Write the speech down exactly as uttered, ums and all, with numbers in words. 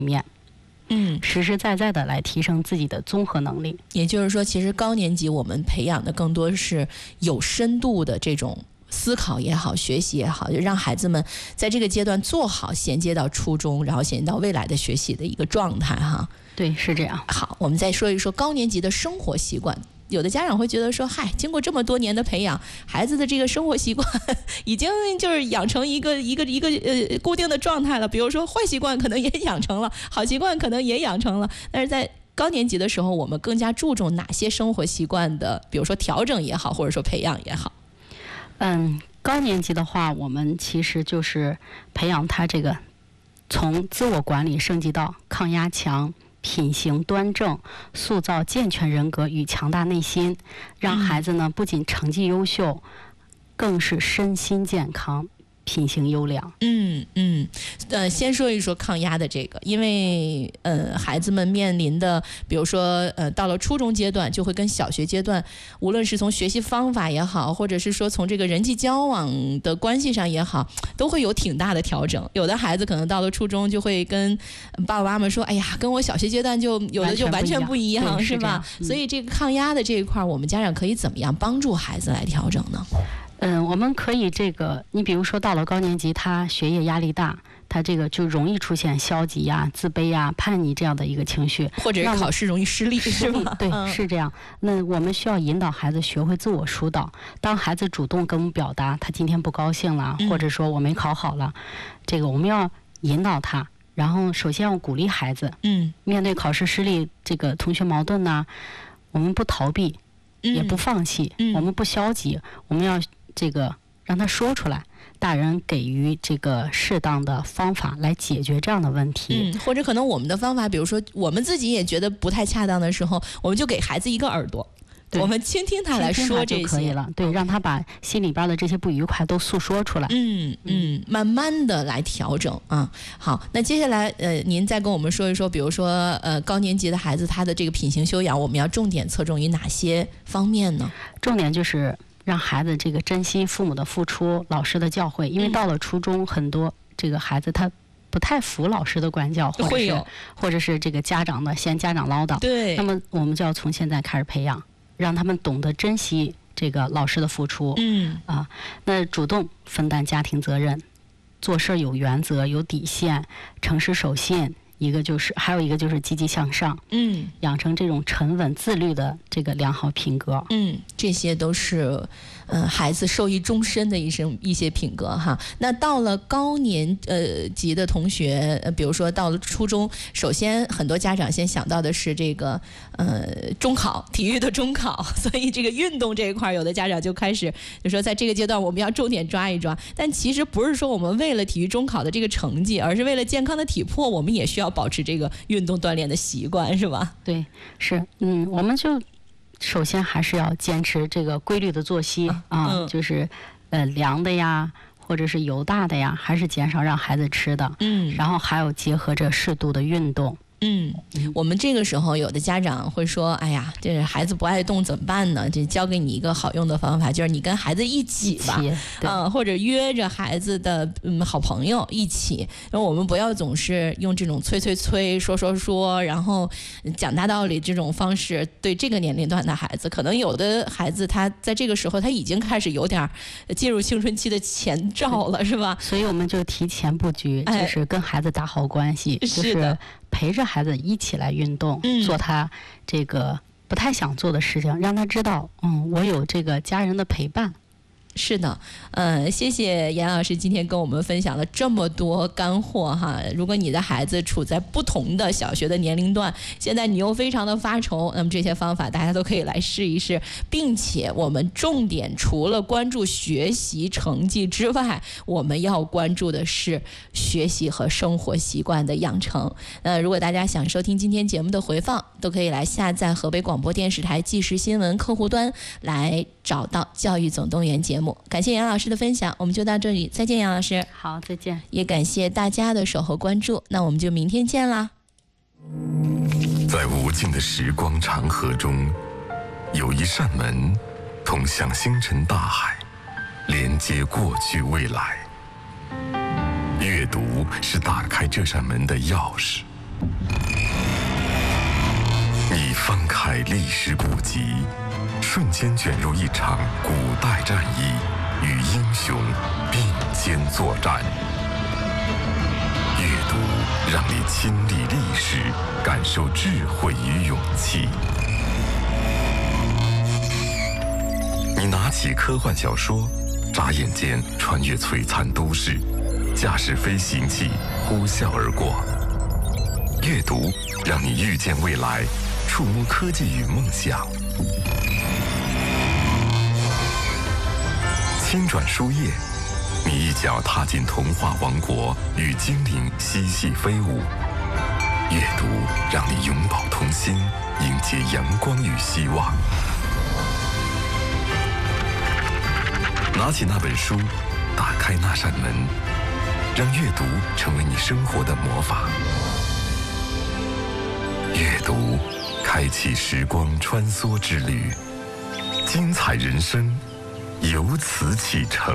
面。 嗯， 实实在在的来提升自己的综合能力。 也就是说，其实高年级我们培养的更多是有深度的这种思考也好，学习也好，就让孩子们在这个阶段做好衔接到初中，然后衔接到未来的学习的一个状态哈。 对，是这样。 好，我们再说一说高年级的生活习惯。有的家长会觉得说，嗨，经过这么多年的培养，孩子的这个生活习惯已经就是养成一个一个一个呃固定的状态了。比如说坏习惯可能也养成了，好习惯可能也养成了。但是在高年级的时候，我们更加注重哪些生活习惯的，比如说调整也好，或者说培养也好。 嗯，高年级的话，我们其实就是培养他这个从自我管理升级到抗压强。品行端正，塑造健全人格与强大内心，让孩子呢不仅成绩优秀，更是身心健康，品行优良。 嗯嗯，呃，先说一说抗压的这个，因为呃，孩子们面临的，比如说呃，到了初中阶段，就会跟小学阶段，无论是从学习方法也好，或者是说从这个人际交往的关系上也好，都会有挺大的调整。有的孩子可能到了初中，就会跟爸爸妈妈说：“哎呀，跟我小学阶段就有的就完全不一样，是吧？” 嗯、 所以这个抗压的这一块，我们家长可以怎么样帮助孩子来调整呢？ 嗯，我们可以这个，你比如说到了高年级，他学业压力大，他这个就容易出现消极呀、自卑呀、叛逆这样的一个情绪， 或者是考试容易失利，是吧？ 对， 嗯、 是这样。那我们需要引导孩子学会自我疏导。当孩子主动跟我们表达他今天不高兴了， 嗯、 或者说我没考好了，这个我们要引导他。然后首先要鼓励孩子， 嗯， 面对考试失利，这个同学矛盾呢，我们不逃避， 嗯、 也不放弃， 嗯、 我们不消极，我们要这个让他说出来，大人给予这个适当的方法来解决这样的问题。 嗯，或者可能我们的方法，比如说我们自己也觉得不太恰当的时候，我们就给孩子一个耳朵，我们倾听他来说这些就可以了。对，让他把心里边的这些不愉快都诉说出来。 嗯嗯，慢慢的来调整啊。好，那接下来呃，您再跟我们说一说，比如说呃，高年级的孩子他的这个品行修养，我们要重点侧重于哪些方面呢？ 重点就是让孩子这个珍惜父母的付出、老师的教诲，因为到了初中，很多这个孩子他不太服老师的管教，或者是或者是这个家长的嫌家长唠叨。 对。 那么我们就要从现在开始培养，让他们懂得珍惜这个老师的付出。 嗯。 啊，那主动分担家庭责任，做事有原则、有底线，诚实守信。一个就是还有一个就是积极向上， 嗯， 养成这种沉稳自律的这个良好品格。 嗯，这些都是呃孩子受益终身的一生一些品格哈。那到了高年呃级的同学，呃，比如说到了初中，首先很多家长先想到的是这个呃中考，体育的中考，所以这个运动这一块，有的家长就开始就说，在这个阶段我们要重点抓一抓。但其实不是说我们为了体育中考的这个成绩，而是为了健康的体魄，我们也需要保持这个运动锻炼的习惯，是吧？ 对，是，嗯，我们就首先还是要坚持这个规律的作息啊，啊嗯、 就是呃凉的呀，或者是油大的呀，还是减少让孩子吃的。 嗯， 然后还有结合着适度的运动。 嗯，我们这个时候有的家长会说，哎呀，这孩子不爱动怎么办呢？这教给你一个好用的方法，就是你跟孩子一起吧， 嗯、 呃，或者约着孩子的嗯好朋友一起。然后我们不要总是用这种催催催、说说说，然后讲大道理这种方式对这个年龄段的孩子，可能有的孩子他在这个时候他已经开始有点进入青春期的前兆了，是吧？ 所以我们就提前布局， 哎、 就是跟孩子打好关系， 是的。 就是陪着孩子一起来运动， 嗯、 做他这个不太想做的事情，让他知道，嗯，我有这个家人的陪伴。 是的，嗯，谢谢严老师今天跟我们分享了这么多干货哈。如果你的孩子处在不同的小学的年龄段，现在你又非常的发愁，那么这些方法大家都可以来试一试，并且我们重点除了关注学习成绩之外，我们要关注的是学习和生活习惯的养成。呃，如果大家想收听今天节目的回放，都可以来下载河北广播电视台即时新闻客户端来找到教育总动员节目。感谢杨老师的分享，我们就到这里，再见杨老师。 好，再见。 也感谢大家的守候关注，那我们就明天见啦。 在无尽的时光长河中，有一扇门通向星辰大海，连接过去未来。阅读是打开这扇门的钥匙。 翻开历史古籍，瞬间卷入一场古代战役，与英雄并肩作战。阅读让你亲历历史，感受智慧与勇气。你拿起科幻小说，眨眼间穿越璀璨都市，驾驶飞行器呼啸而过。阅读让你遇见未来，触摸科技与梦想。轻转书页，你一脚踏进童话王国，与精灵嬉戏飞舞。阅读让你永葆童心，迎接阳光与希望。拿起那本书，打开那扇门，让阅读成为你生活的魔法。阅读，开启时光穿梭之旅，精彩人生由此启程。